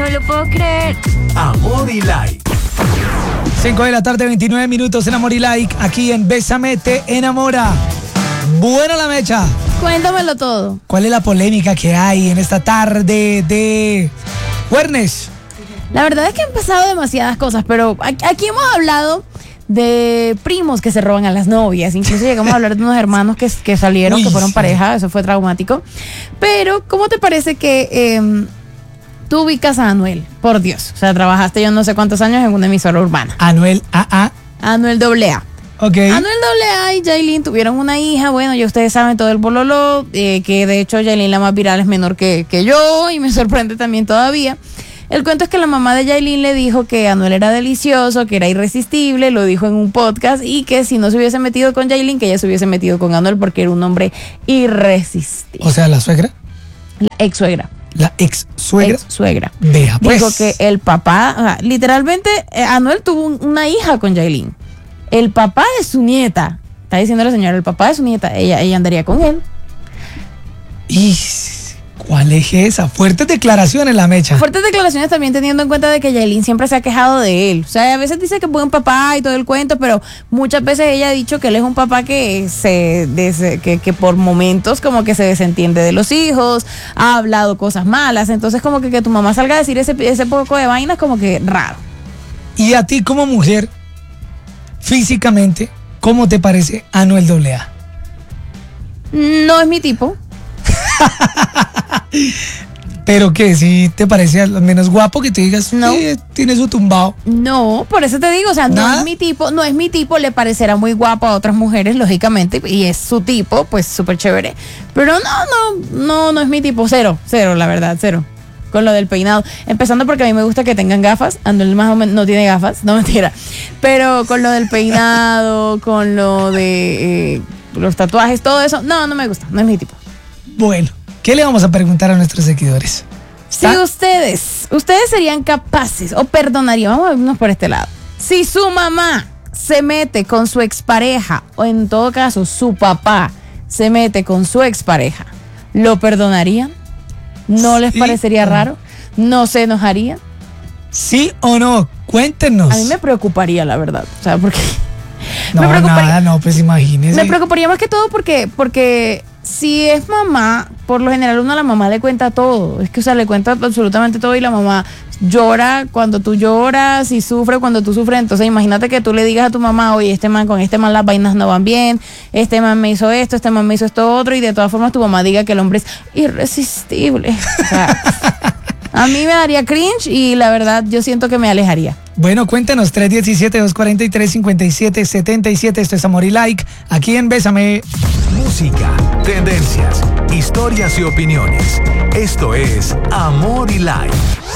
No lo puedo creer. Amor y Like. 5 de la tarde, 29 minutos en Amor y Like, aquí en Bésame Te Enamora. Buena la mecha. Cuéntamelo todo. ¿Cuál es la polémica que hay en esta tarde de jueves? La verdad es que han pasado demasiadas cosas, pero aquí hemos hablado de primos que se roban a las novias. Incluso llegamos a hablar de unos hermanos que salieron, que fueron pareja. Eso fue traumático. Pero, ¿cómo te parece que tú ubicas a Anuel? Por Dios. O sea, trabajaste yo no sé cuántos años en una emisora urbana. Anuel AA. Anuel AA. Ok. Anuel AA y Yailin tuvieron una hija. Bueno, ya ustedes saben todo el bololo. Que de hecho Yailin, la más viral, es menor que yo. Y me sorprende también todavía. El cuento es que la mamá de Yailin le dijo que Anuel era delicioso, que era irresistible, lo dijo en un podcast, y que si no se hubiese metido con Yailin, que ella se hubiese metido con Anuel porque era un hombre irresistible. O sea, la suegra. La ex suegra. La ex suegra. Ex suegra. Vea, pues. Dijo que el papá, o sea, literalmente, Anuel tuvo una hija con Yailin. El papá de su nieta, está diciendo la señora, el papá de su nieta, ella andaría con él. Y ¿cuál es esa? Fuertes declaraciones, la mecha. Fuertes declaraciones también teniendo en cuenta de que Yailin siempre se ha quejado de él. O sea, a veces dice que es buen papá y todo el cuento, pero muchas veces ella ha dicho que él es un papá que que por momentos como que se desentiende de los hijos, ha hablado cosas malas. Entonces como que tu mamá salga a decir ese poco de vainas como que raro. Y a ti como mujer, físicamente, ¿cómo te parece Anuel AA? No es mi tipo. Pero que si te parece al menos guapo, que te digas, no, tiene su tumbado. No, por eso te digo, o sea, no es mi tipo, le parecerá muy guapo a otras mujeres, lógicamente, y es su tipo, pues súper chévere. Pero no es mi tipo, cero, la verdad, cero. Con lo del peinado, empezando porque a mí me gusta que tengan gafas. Anuel más o menos no tiene gafas, no, mentira. Pero con lo del peinado, con lo de los tatuajes, todo eso, no me gusta, no es mi tipo. Bueno, ¿qué le vamos a preguntar a nuestros seguidores? Si ustedes serían capaces o perdonarían, vamos a irnos por este lado, si su mamá se mete con su expareja, o en todo caso su papá se mete con su expareja, ¿lo perdonarían? ¿No les parecería raro? ¿No se enojarían? ¿Sí o no? Cuéntenos. A mí me preocuparía, la verdad. O sea, porque pues imagínese. Me preocuparía más que todo porque si es mamá, por lo general uno a la mamá le cuenta todo. Es que, o sea, le cuenta absolutamente todo, y la mamá llora cuando tú lloras y sufre cuando tú sufres. Entonces imagínate que tú le digas a tu mamá, oye, con este man las vainas no van bien, este man me hizo esto, este man me hizo esto otro, y de todas formas tu mamá diga que el hombre es irresistible. O sea, a mí me daría cringe y la verdad yo siento que me alejaría. Bueno, cuéntanos, 317-243-5777. Esto es Amor y Like, aquí en Bésame. Música, tendencias, historias y opiniones. Esto es Amor y Like.